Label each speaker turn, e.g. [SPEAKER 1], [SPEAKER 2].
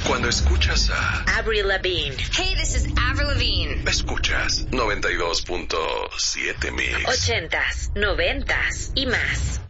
[SPEAKER 1] Cuando escuchas a
[SPEAKER 2] Avril Lavigne.
[SPEAKER 3] Hey, this is Avril Lavigne.
[SPEAKER 1] Escuchas 92.7 Mix.
[SPEAKER 2] 80s, 90s y más.